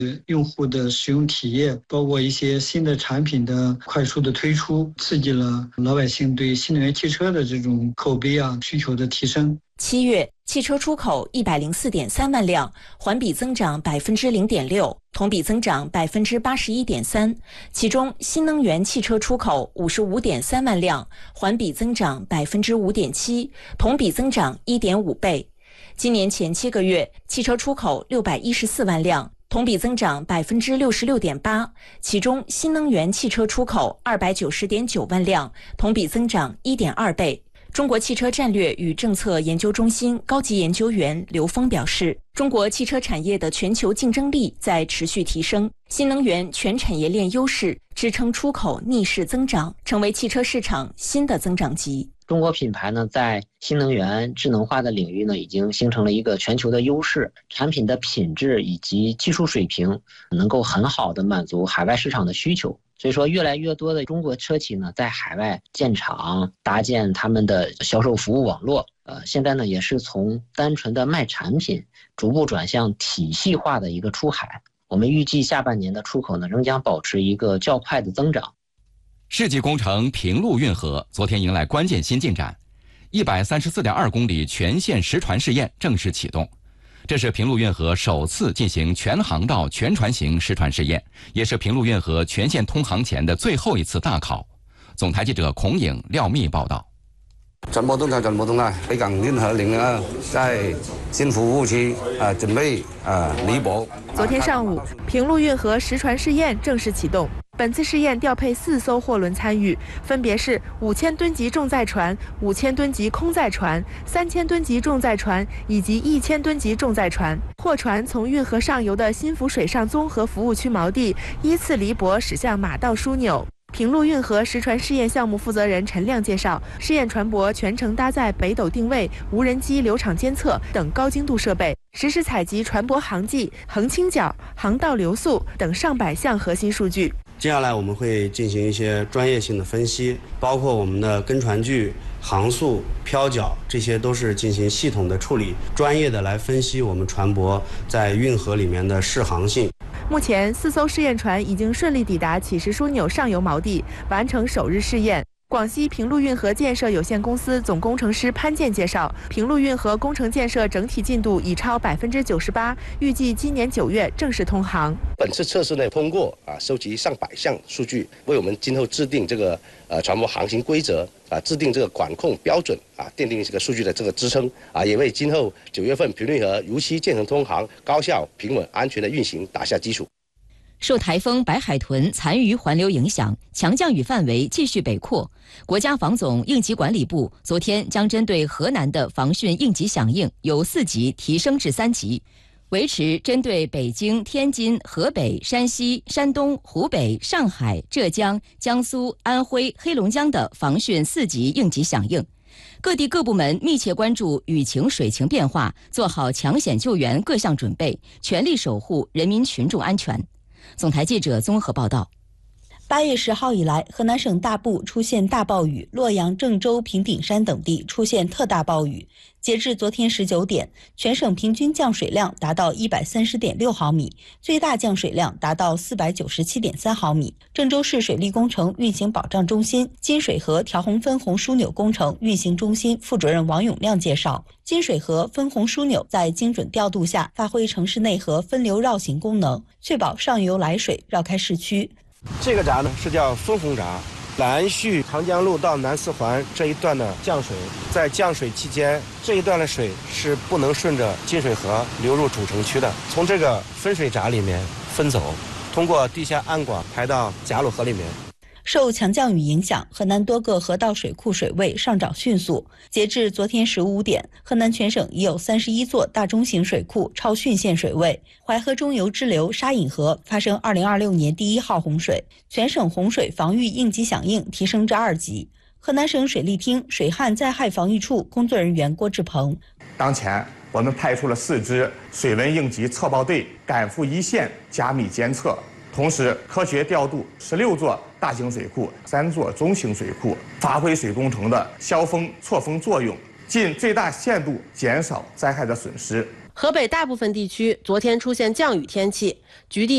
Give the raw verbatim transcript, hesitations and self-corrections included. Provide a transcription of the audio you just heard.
用户的使用体验，包括一些新的产品的快速的推出，刺激了老百姓对新能源汽车的这种口碑啊需求的提升。 七月，汽车出口一百零四点三万辆，环比增长百分之零点六，同比增长百分之八十一点三。其中，新能源汽车出口五十五点三万辆，环比增长百分之五点七，同比增长一点五倍。今年前七个月，汽车出口六百一十四万辆。同比增长百分之六十六点八，其中新能源汽车出口二百九十点九万辆，同比增长一点二倍。中国汽车战略与政策研究中心高级研究员刘峰表示，中国汽车产业的全球竞争力在持续提升，新能源全产业链优势支撑出口逆势增长，成为汽车市场新的增长极。 中国品牌呢，在新能源智能化的领域呢，已经形成了一个全球的优势，产品的品质以及技术水平能够很好的满足海外市场的需求。所以说，越来越多的中国车企呢，在海外建厂、搭建他们的销售服务网络。呃，现在呢，也是从单纯的卖产品，逐步转向体系化的一个出海。我们预计下半年的出口呢，仍将保持一个较快的增长。 世纪工程平陆运河昨天迎来关键新进展，一百三十四点二公里全线实船试验正式启动。这是平陆运河首次进行全航道全船型实船试验，也是平陆运河全线通航前的最后一次大考。总台记者孔颖、廖密报道。 船舶动态，船舶动态，北港运河零零二在新服务区啊，准备啊离泊。 昨天上午，平陆运河实船试验正式启动。本次试验调配四艘货轮参与，分别是五千吨级重载船、五千吨级空载船、三千吨级重载船以及一千吨级重载船。货船从运河上游的新福水上综合服务区锚地依次离泊驶向马道枢纽。平陆运河实船试验项目负责人陈亮介绍，试验船舶全程搭载北斗定位、无人机流场监测等高精度设备，实时采集船舶航迹、横倾角、航道流速等上百项核心数据。 接下来我们会进行一些专业性的分析，包括我们的跟船距、航速、漂角，这些都是进行系统的处理，专业的来分析我们船舶在运河里面的适航性。 目前，四艘试验船已经顺利抵达启石枢纽上游锚地，完成首日试验。广西平陆运河建设有限公司总工程师潘健介绍，平陆运河工程建设整体进度已超百分之九十八，预计今年九月正式通航。 本次测试呢，通过啊收集上百项数据，为我们今后制定这个呃船舶航行规则啊，制定这个管控标准啊，奠定这个数据的这个支撑啊，也为今后九月份平陆运河如期建成通航、高效、平稳、安全的运行打下基础。 受台风白海豚残余环流影响，强降雨范围继续北扩。国家防总应急管理部昨天将针对河南的防汛应急响应由四级提升至三级，维持针对北京、天津、河北、山西、山东、湖北、上海、浙江、江苏、安徽、黑龙江的防汛四级应急响应。各地各部门密切关注雨情水情变化，做好抢险救援各项准备，全力守护人民群众安全。总台记者综合报道。 八月十号以来，河南省大部出现大暴雨，洛阳、郑州、平顶山等地出现特大暴雨。截至昨天十九点，全省平均降水量达到一百三十点六毫米，最大降水量达到四百九十七点三毫米。郑州市水利工程运行保障中心金水河调洪分洪枢纽工程运行中心副主任王永亮介绍，金水河分洪枢纽在精准调度下，发挥城市内河分流绕行功能，确保上游来水绕开市区。 这个闸呢是叫分洪闸，南续长江路到南四环这一段的降水，在降水期间，这一段的水是不能顺着金水河流入主城区的，从这个分水闸里面分走，通过地下暗管排到贾鲁河里面。 受强降雨影响，河南多个河道水库水位上涨迅速。截至昨天十五点，河南全省已有三十一座大中型水库超汛线水位。淮河中游支流沙引河发生二零二六年第一号洪水，全省洪水防御应急响应提升至二级。河南省水利厅水旱灾害防御处工作人员郭志鹏： 当前我们派出了四支水文应急测报队赶赴一线加密监测，同时科学调度十六座大型水库、三座中型水库，发挥水工程的消峰错峰作用，尽最大限度减少灾害的损失。 河北大部分地区昨天出现降雨天气，局地